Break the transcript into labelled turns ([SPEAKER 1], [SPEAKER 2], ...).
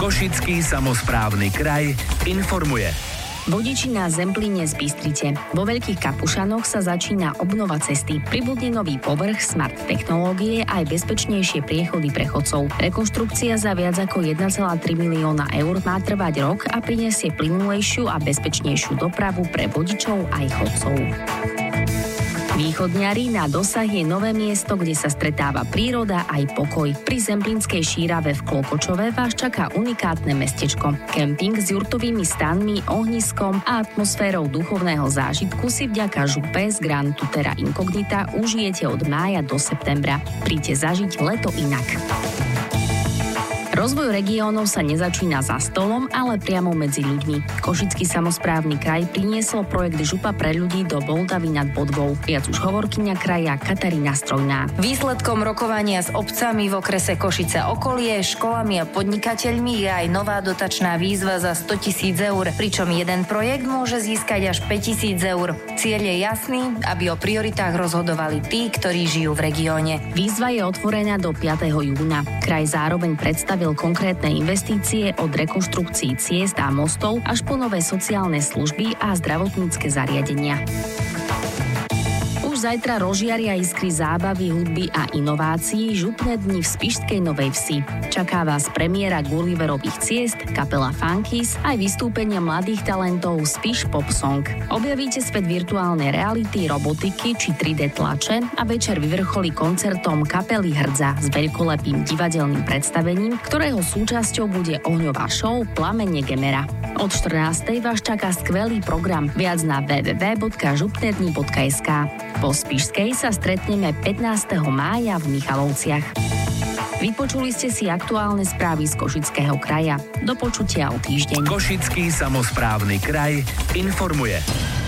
[SPEAKER 1] Košický samosprávny kraj informuje.
[SPEAKER 2] Vodiči na Zemplíne z Bystrice. Vo Veľkých Kapušanoch sa začína obnova cesty. Pribudne nový povrch, smart technológie a aj bezpečnejšie priechody pre chodcov. Rekonštrukcia za viac ako 1,3 milióna eur má trvať rok a prinesie plynulejšiu a bezpečnejšiu dopravu pre vodičov aj chodcov. Východňari, na dosah je nové miesto, kde sa stretáva príroda aj pokoj. Pri Zemplínskej šírave v Klokočove vás čaká unikátne mestečko. Kemping s jurtovými stanmi, ohniskom a atmosférou duchovného zážitku si vďaka župe z Grand Tutera Incognita užijete od mája do septembra. Príďte zažiť leto inak. Rozvoj regiónov sa nezačína za stolom, ale priamo medzi ľuďmi. Košický samosprávny kraj priniesol projekt Župa pre ľudí do Boldavy nad Bodvou. Viac už hovorkyňa kraja Katarína Strojná.
[SPEAKER 3] Výsledkom rokovania s obcami v okrese Košice okolie, školami a podnikateľmi je aj nová dotačná výzva za 100 000 eur, pričom jeden projekt môže získať až 5 000 eur. Cieľ je jasný, aby o prioritách rozhodovali tí, ktorí žijú v regióne.
[SPEAKER 2] Výzva je otvorená do 5. júna. Kraj zároveň predstavil konkrétne investície od rekonštrukcií ciest a mostov až po nové sociálne služby a zdravotnícke zariadenia. Zajtra rozžiaria iskry zábavy, hudby a inovácií župné dni v Spišskej Novej Vsi. Čaká vás premiéra Gulliverových ciest, kapela Funkies, aj vystúpenia mladých talentov Spiš Pop Song. Objavíte svet virtuálnej reality, robotiky či 3D tlače a večer vyvrcholí koncertom kapely Hrdza s veľkolepým divadelným predstavením, ktorého súčasťou bude ohňová show Plamene Gemera. Od 14. vás čaká skvelý program. Viac na www.župnedni.sk. Po Spišskej sa stretneme 15. mája v Michalovciach. Vypočuli ste si aktuálne správy z Košického kraja. Do počutia o týždeň.
[SPEAKER 1] Košický samosprávny kraj informuje.